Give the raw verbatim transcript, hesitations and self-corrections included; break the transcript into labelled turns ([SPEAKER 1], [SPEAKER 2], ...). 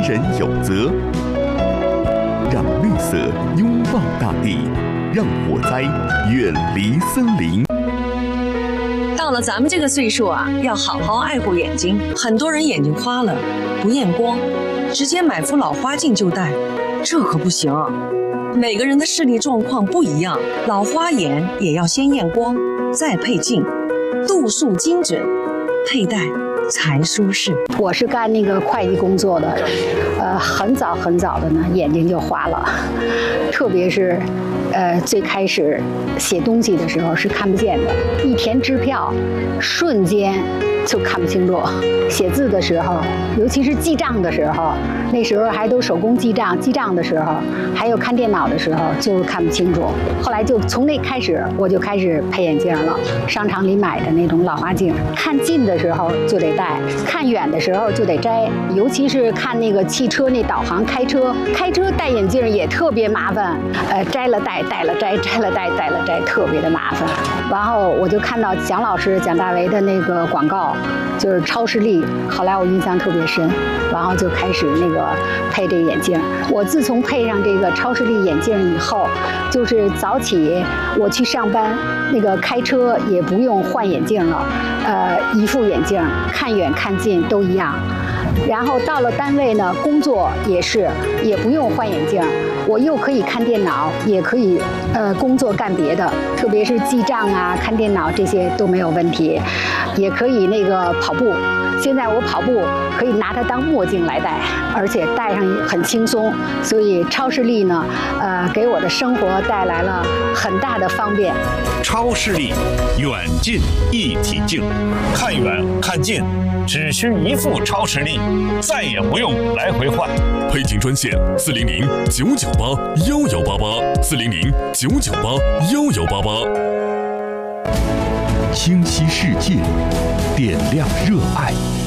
[SPEAKER 1] 人有责，让绿色拥抱大地，让火灾远离森林。
[SPEAKER 2] 到了咱们这个岁数啊，要好好爱护眼睛。很多人眼睛花了，不验光，直接买副老花镜就戴，这可不行。每个人的视力状况不一样，老花眼也要先验光，再配镜，度数精准，佩戴才舒适。
[SPEAKER 3] 我是干那个会计工作的，呃，很早很早的呢，眼睛就花了，特别是，呃，最开始写东西的时候是看不见的，一填支票，瞬间就看不清楚。写字的时候，尤其是记账的时候，那时候还都手工记账，记账的时候，还有看电脑的时候，就看不清楚。后来就从那开始，我就开始配眼镜了，商场里买的那种老花镜，看近的时候就得戴，看远的时候就得摘。尤其是看那个汽车那导航，开车开车戴眼镜也特别麻烦，呃，摘了戴，戴了摘，摘了戴，戴了摘，特别的麻烦。然后我就看到蒋老师蒋大为的那个广告，就是超视力，后来我印象特别深，然后就开始那个配这个眼镜。我自从配上这个超视力眼镜以后，就是早起我去上班，那个开车也不用换眼镜了，呃，一副眼镜看远看近都一样。然后到了单位呢，工作也是，也不用换眼镜，我又可以看电脑，也可以呃工作干别的，特别是记账啊、看电脑这些都没有问题，也可以那个跑步。现在我跑步可以拿它当墨镜来戴，而且戴上很轻松，所以超视力呢，呃，给我的生活带来了很大的方便。
[SPEAKER 4] 超视力远近一体镜，看远看近，只需一副超视力，再也不用来回换。
[SPEAKER 1] 配镜专线：四零零九九八幺幺八八，四零零九九八幺幺八八。清晰世界，点亮热爱。